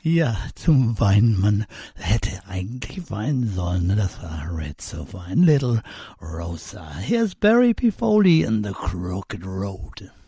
Ja, zum Weinen. Man hätte eigentlich weinen sollen. Ne? Das war Red Sofa in Little Rosa. Here's Barry P. Foley in The Crooked Road.